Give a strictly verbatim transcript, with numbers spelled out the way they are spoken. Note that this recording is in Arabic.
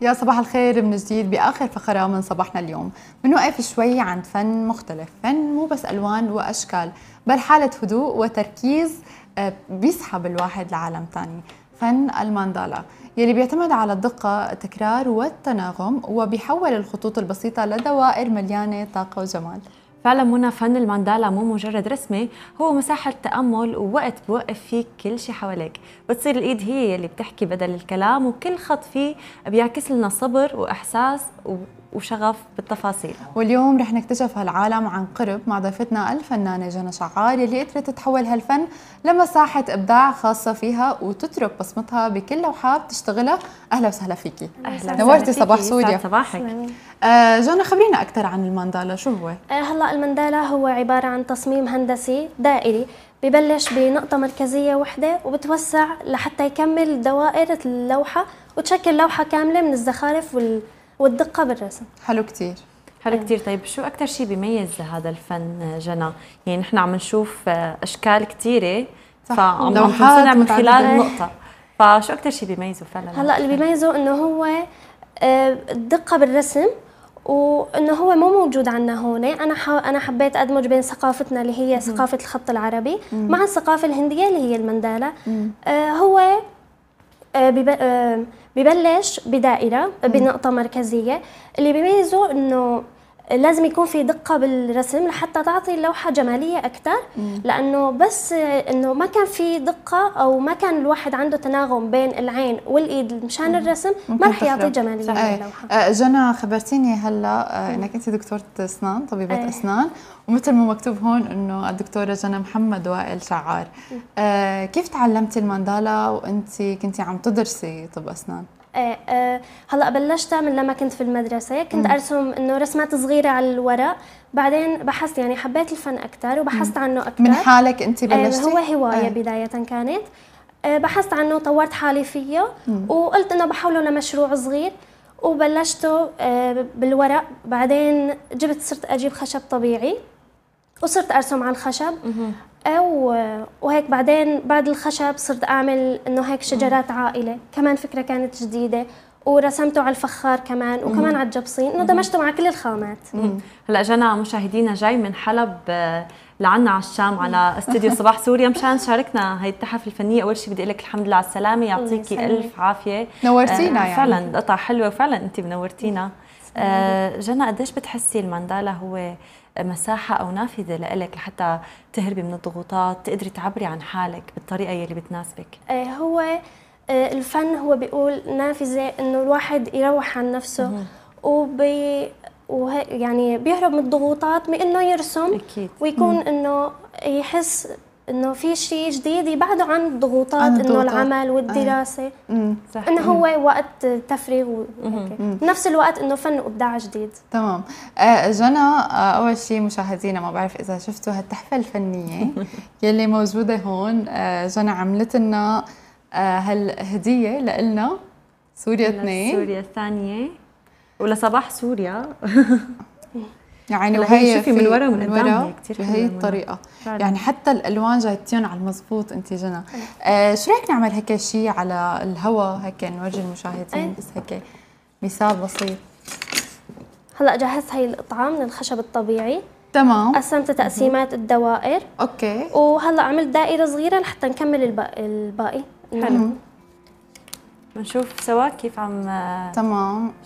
يا صباح الخير من جديد بآخر فقرة من صباحنا اليوم. بنوقف شوي عند فن مختلف، فن مو بس ألوان وأشكال، بل حالة هدوء وتركيز بيسحب الواحد لعالم تاني. فن الماندالا يلي بيعتمد على الدقة، التكرار والتناغم، وبيحول الخطوط البسيطة لدوائر مليانة طاقة وجمال. فعلا منى، فن الماندالا مو مجرد رسمة، هو مساحة تأمل ووقت بوقف فيه كل شيء حواليك. بتصير الإيد هي اللي بتحكي بدل الكلام، وكل خط فيه بيعكس لنا صبر وإحساس وشغف بالتفاصيل. واليوم رح نكتشف هالعالم عن قرب مع ضيفتنا الفنانة جنى شعار، اللي قدرت تحول هالفن لمساحة إبداع خاصة فيها وتترك بصمتها بكل لوحة بتشتغلها. أهلا وسهلا فيكي. أهلا نورتي صباح سوريا. صباحك. آه جنى، خبرينا أكثر عن الماندالا، شو هو؟ آه هلا الماندالا هو عبارة عن تصميم هندسي دائري ببلش بنقطة مركزية وحدة وبتوسع لحتى يكمل دوائر اللوحة وتشكل لوحة كاملة من الزخارف وال والدقة بالرسم. حلو كتير. حلو كتير. طيب شو أكتر شيء بيميز هذا الفن جنى؟ يعني نحن عم نشوف أشكال كتيرة فعم نصنع من خلال النقطة، فشو أكتر شيء بيميزه فعلا؟ هلا اللي بيميزه إنه هو الدقة بالرسم، وإنه هو مو موجود عندنا هون. أنا أنا حبيت أدمج بين ثقافتنا اللي هي ثقافة الخط العربي مم. مع الثقافة الهندية اللي هي الماندالا. آه هو آه ببلش بدائرة بنقطة مركزية. اللي بيميزه إنه لازم يكون في دقة بالرسم لحتى تعطي اللوحة جمالية أكثر، لأنه بس إنه ما كان في دقة أو ما كان الواحد عنده تناغم بين العين والإيد مشان الرسم ما رح يعطي جمالية للوحة. آه جنى، خبرتيني هلا آه إنك أنت دكتورة أسنان، طبيبة أي. أسنان، ومثل ما مكتوب هون إنه الدكتورة جنى محمد وائل شعار. آه كيف تعلمتي الماندالا وأنت كنتي عم تدرسي طب أسنان؟ ايه آه هلا بلشتها من لما كنت في المدرسه، كنت مم. ارسم انه رسمات صغيره على الورق، بعدين بحثت يعني حبيت الفن اكثر وبحثت عنه اكثر. من حالك انت بلشتي؟ آه هو هوايه آه. بدايه كانت آه بحثت عنه وطورت حالي فيه، مم. وقلت انه بحوله لمشروع صغير وبلشته آه بالورق. بعدين جبت صرت اجيب خشب طبيعي وصرت ارسم على الخشب، مم. أو وهيك. بعدين بعد الخشب صرت أعمل إنه هيك شجرات عائلة، كمان فكرة كانت جديدة، ورسمته على الفخار كمان وكمان على الجبصين، إنه دمجته مع كل الخامات. هلا جنى، مشاهدينا جاي من حلب لعنا على الشام على استوديو صباح سوريا مشان تشاركنا هي التحف الفنية. أول شيء بدي أقول لك الحمد لله على السلامة، يعطيكي ألف عافية، نورتينا. آه يعني فعلا القطعة حلوة وفعلا أنت منورتينا. آه جنى، قديش بتحسي الماندالا هو مساحة أو نافذة لإلك لحتى تهربي من الضغوطات، تقدري تعبري عن حالك بالطريقة يلي بتناسبك؟ آه هو آه الفن هو بيقول نافذة إنه الواحد يروح عن نفسه وبي وه يعني بيهرب من الضغوطات بإنه يرسم. أكيد. ويكون إنه يحس إنه في شيء جديد يبعده عن الضغوطات، إنه العمل والدراسة، آه. إنه هو وقت تفريغ وهيك، بنفس الوقت إنه فن وإبداع جديد. تمام. آه جنى، آه أول شيء مشاهدينا ما بعرف إذا شفتوا هالتحفة الفنية يلي موجودة هون. آه جنى عملت لنا آه هالهدية لإلنا سوريا اثنين، سوريا الثانية ولصباح سوريا. يعني وهي شوفي من ورا ومن قدام كثير بهي الطريقه فعلا. يعني حتى الالوان جايتين على المضبوط. انت جنى آه شو رايك نعمل هيك شيء على الهواء هيك نورجي المشاهدين بس هيك مثال بسيط؟ هلا جهزت هي القطعه من الخشب الطبيعي، تمام، قسمت تقسيمات الدوائر. اوكي. وهلا عملت دائره صغيره لحتى نكمل الباقي الباقي. حلو. بنشوف سوا كيف عم تمام.